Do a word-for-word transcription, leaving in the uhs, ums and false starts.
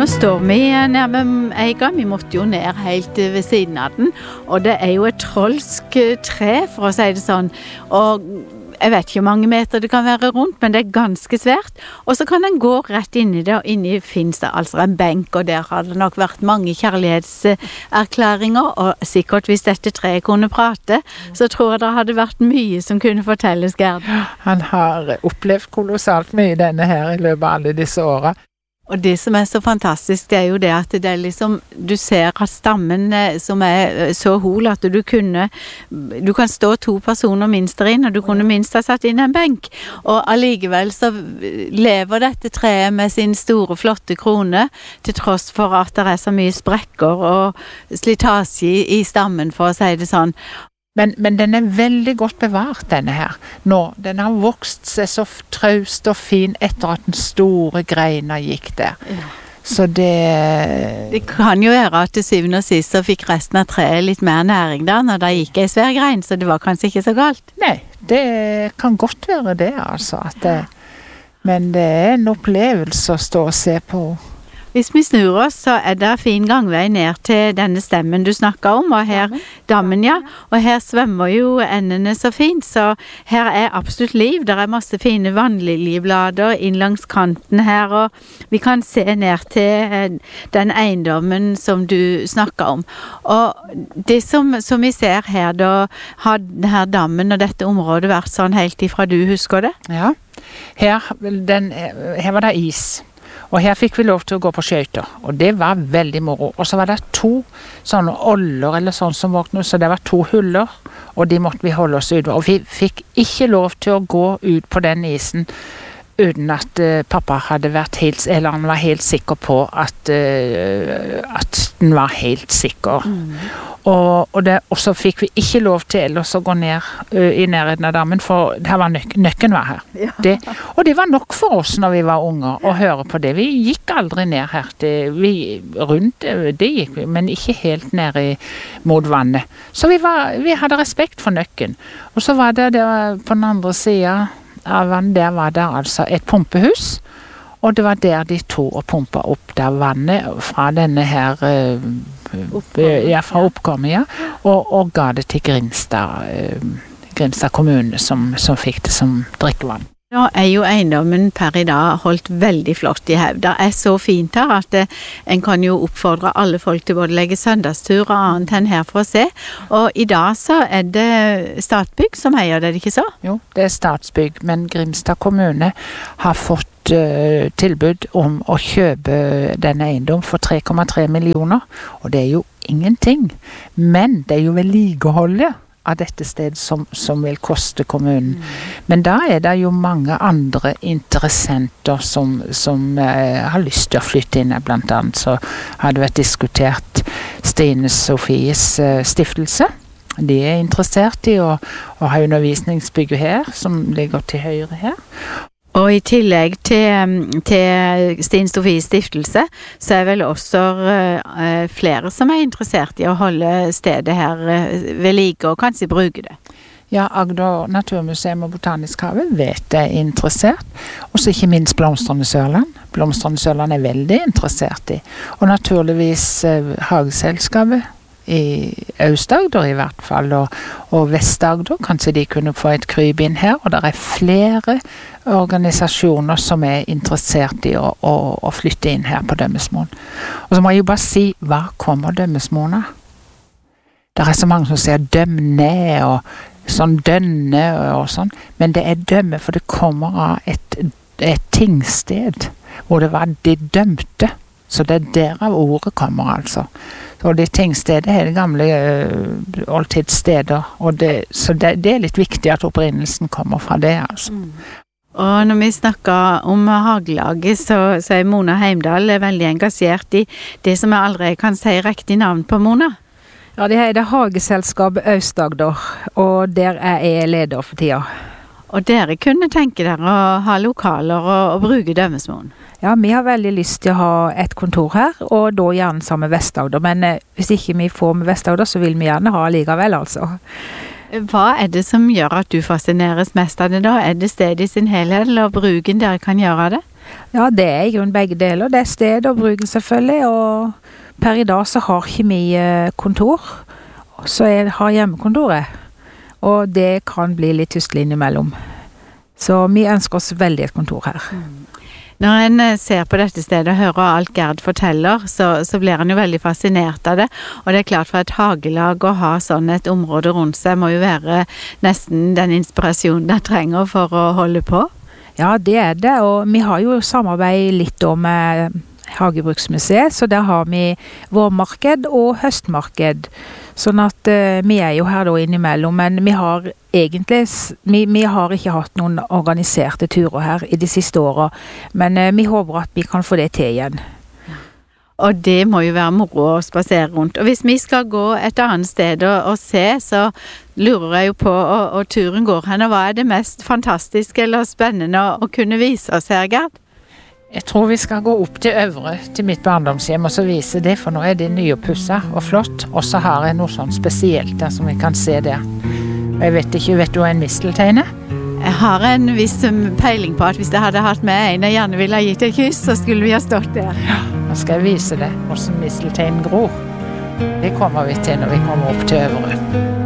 står vi nede med Eiga, vi måtte jo ned helt ved siden av den, og det er jo et trolsk tre, for å si det sånn, og jeg vet ikke hvor mange meter det kan være rundt, men det er ganske svært, og så kan den gå rett inn i det, og inni finnes det altså en benk, og der har det nok vært mange kjærlighetserklæringer, og sikkert hvis dette treet kunne prate, så tror jeg det hadde vært mye som kunne fortelles, Gerd. Han har opplevd kolossalt mye denne her i løpet av alle disse årene. Og det som er så fantastisk, det er jo det at det er liksom, du ser at stammen som er så hol at du kunne, du kan stå to personer minst der inn, og du kunne minst ha satt inn en benk. Og allikevel så lever dette treet med sin store, flotte krone, til tross for at det er så mye sprekker og slitasje i, i stammen, for å si det sånn. Men, men den er veldig godt bevart, denne her. Nå, den har vokst seg så traust og fin etter at den store greina gikk der. Ja. Så det... Det kan jo være at til syvende og sist så fikk resten av treet litt mer næring der, når det gikk en svær grein, så det var kanskje ikke så galt. Nei, det kan godt være det, altså. At det, men det er en opplevelse å stå og se på. Hvis vi snur oss, så er det fin gangvei ned til denne stemmen du snakket om, og her, dammen, ja, og her svømmer jo endene så fint, så her er absolutt liv. Der er masse fine vannliljeblader inn langs kanten her, og vi kan se ned til den eiendommen som du snakket om. Og det som, som vi ser her, da har denne dammen og dette området vært sånn helt ifra du husker det? Ja, her, den, her var det is. Og her fikk vi lov til å gå på skøyter, og det var veldig moro. Og så var det to sånne oller eller sånn som våknet, så det var to huller, og de måtte vi holde oss ut. Og vi fikk ikke lov til å gå ut på den isen uten at uh, pappa hadde vært helt, eller han var helt sikker på at, uh, at den var helt sikker. Mm. Og, og, det, og så fikk vi ikke lov til ellers å gå ned uh, i nærheten av dammen, for her var nøk nøkken var her. Ja. Det, og det var nok for oss når vi var unger å høre på det. Vi gikk aldri ned her, til, vi, rundt det gikk vi, men ikke helt ned i, mot vannet. Så vi, var, vi hadde respekt for nøkken. Og så var det, det var på den andre siden av vannet, der var det altså et pumpehus, og det var der de tog og pumpet opp der vannet fra denne her uh, ja, fra oppkommet, ja, og, og ga det til Grimstad, uh, Grimstad kommune som, som fikk det som drikkevann. Nå er jo eiendommen per i dag holdt veldig flott i hevd. Det er så fint her at det, en kan jo oppfordre alle folk til både legge søndagstur og annet enn her for å se. Og i dag så er det Statsbygg som eier det, ikke så? Jo, det er Statsbygg, men Grimstad kommune har fått uh, tilbud om å kjøpe denne eiendom for tre komma tre millioner, og det er jo ingenting. Men det er jo vedlikeholdet av dette stedet som, som vil koste kommunen. Mm. Men da er det jo mange andre interessenter som, som eh, har lyst til å flytte inn. Blant annet så har det vært diskutert Stine Sofies eh, stiftelse. De er interessert i å, å ha undervisningsbygget her, som ligger til høyre her. Og i tillegg til, til Stine Sofies stiftelse, så er vel også uh, flere som er interessert i å holde stedet her uh, ved like, og kanskje bruke det. Ja, Agder Naturmuseum og Botanisk Hage vet jeg er interessert. Og så ikke minst Blomstrende Sørland. Blomstrende Sørland er veldig interessert i. Og naturligvis uh, Hageselskapet i Aust-Agder i hvert fall, og, og Vest-Agder, kanskje de kunne få et kryp inn her, og det er flere organisasjoner som er interessert i å, å, å flytte inn her på Dømmesmoen. Og så må jeg jo bare si, hva kommer Dømmesmoen av? Det er så mange som sier dømne og sånn dønne og sånn, men det er dømme, for det kommer av et, et tingsted, hvor det var de dømte. Så det er derav ordet kommer, altså. Og det tingstedet er det gamle uh, oldtidssteder, og det, så det, det er litt viktig at opprinnelsen kommer fra det, altså. Mm. Og når vi snakker om hagelaget, så, så er Mona Heimdal veldig engasjert i det som jeg aldri kan si riktig navn på, Mona. Ja, det er det Hageselskapet Aust-Agder, og der er jeg leder for tida. Og dere kunne tenke dere å ha lokaler og, og bruke Dømmesmoen? Ja, vi har veldig lyst til å ha et kontor her, og da gjerne sammen med Vest-Agder. Men eh, hvis ikke vi får med Vest-Agder, så vil vi gjerne ha likevel, altså. Hva er det som gjør at du fascineres mest av det da? Er det stedet i sin helhet, eller bruken dere kan gjøre det? Ja, det er i grunn begge deler. Det er sted og bruken selvfølgelig, og per i dag så har ikke vi eh, kontor, så jeg har hjemmekontoret, og det kan bli litt tustelig innimellom. Så vi ønsker oss veldig et kontor her. Mm. Når en eh, ser på dette stedet og hører alt Gerd forteller, så, så blir en jo veldig fascinert av det. Og det er klart for et hagelag å ha sånn et område rundt seg må jo være nesten den inspirasjonen det trenger for å holde på. Ja, det er det, og vi har jo samarbeid litt om med Hagebruksmuseet, så der har vi vårmarked og høstmarked. Sånn at uh, vi er jo her da innimellom, men vi har egentlig, vi, vi har ikke hatt noen organiserte turer her i de siste årene, men uh, vi håper at vi kan få det til igjen. Og det må jo være moro å spasere rundt. Og hvis vi skal gå et annet sted og, og se, så lurer jeg jo på, og, og turen går hen, og hva er det mest fantastiske eller spennende å, å kunne vise oss her, Gerd? Jeg tror vi skal gå opp til Øvre, til mitt barndomshjem, og så vise det, for nå er det nyopusset og flott. Og så har jeg noe sånn spesielt der som vi kan se der. Og jeg vet ikke, vet du hva en misteltein er? Jeg har en viss peiling på at hvis jeg hadde hatt med en jeg gjerne ville ha gitt et kyss, så skulle vi ha stått der. Ja, nå skal jeg vise deg hvordan misteltein gror. Det kommer vi til når vi kommer opp til Øvre.